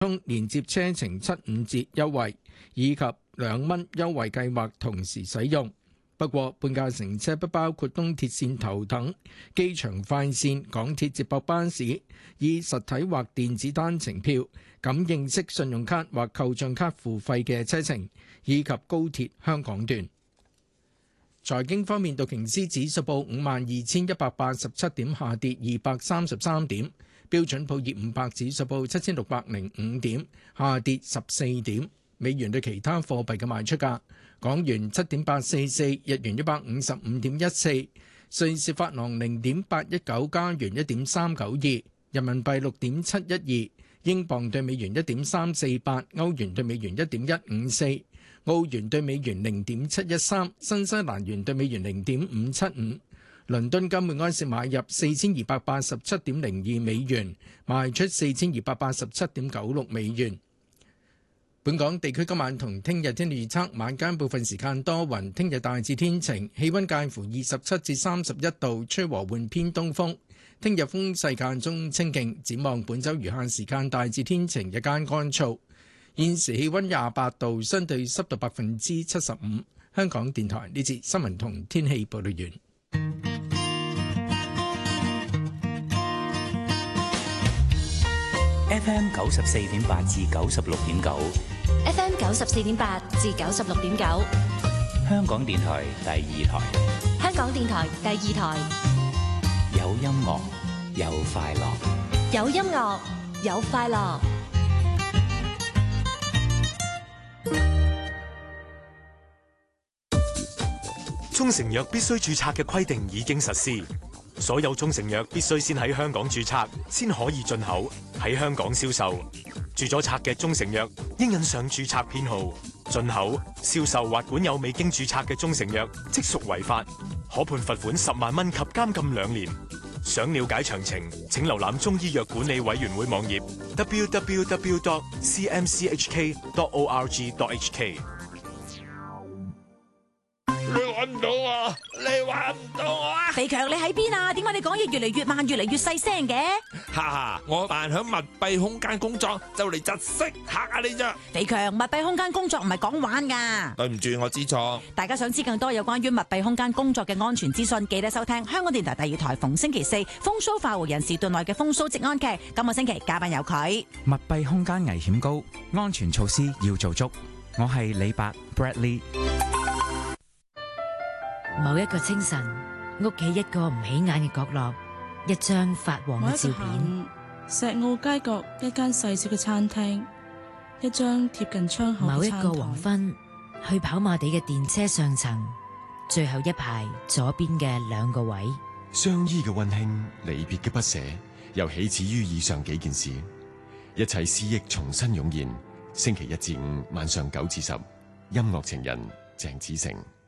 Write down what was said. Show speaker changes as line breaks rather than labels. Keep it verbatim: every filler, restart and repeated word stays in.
通連接車程七五折優惠，以及兩蚊優惠計劃同時使用。不過，半價乘車不包括東鐵線頭等機場快線、港鐵接駁巴士以實體或電子單程票、感應式信用卡或扣賬卡付費嘅車程，以及高鐵香港段。財經方面，道瓊斯指數報五萬二千一百八十七點，下跌二百三十三點；標準普爾五百指數報七千六百零五點，下跌十四點。美元對其他貨幣嘅賣出價：港元七點八四四，日元一百五十五點一四，瑞士法郎零點八一九，加元一點三九二，人民幣六點七一二，英鎊對美元一點三四八，歐元對美元一點一五四。澳元對美元零點七一三，新西蘭元對美元零點五七五。倫敦金每安士買入四千二百八十七點零二美元，賣出四千二百八十七點九六美元。本港地區今晚同聽日天氣預測：晚間部分時間多雲，聽日大致天晴，氣溫介乎二十七至三十一度，吹和緩偏東風。聽日風勢間中清勁，展望本週餘下時間大致天晴，日間乾燥。現時氣溫廿八度，相對濕度百分之七十五。香港電台呢節新聞同天氣報道完。
F M 九十四點八至九十六點九
，F M 九十四點八至九十六點九，
香港電台第二台，
香港電台第二台，
有音樂有快樂，
有音樂有快樂。
中成藥必須註冊嘅規定已經實施，所有中成藥必須先喺香港註冊，先可以進口，喺香港銷售。註咗冊嘅中成藥應印上註冊編號。進口、銷售或管有未經註冊嘅中成藥，即屬違法，可判罰款十萬蚊及監禁兩年。想了解詳情，請瀏覽中醫藥管理委員會網頁 double-u double-u double-u dot c m c h k dot org dot h k。
你揾唔到我，你揾唔到我啊！
肥強，你喺邊啊？點解你講嘢越嚟越慢，越嚟越細聲嘅？
哈哈，我扮響密閉空間工作，就嚟窒息嚇下你啫！
肥強，密閉空間工作唔係講玩噶。
對唔住，我知錯。
大家想知更多有關於密閉空間工作嘅安全資訊，記得收聽香港電台第二台逢星期四風騷快活人時段內嘅風騷職安劇。今個星期嘉賓有佢。
密閉空間危險高，安全措施要做足。我係李白 Bradley。
某一個清晨，屋企一個唔起眼嘅角落，一張發黃嘅照片。
石澳街角一間細小嘅餐廳，一張貼近窗口嘅餐台。
某一個黃昏，去跑馬地嘅電車上層，最後一排左邊嘅兩個位。
相依嘅溫馨，離別嘅不捨，又起始於以上幾件事，一切思憶重新湧現。星期一至五晚上九至十，音樂情人鄭子誠。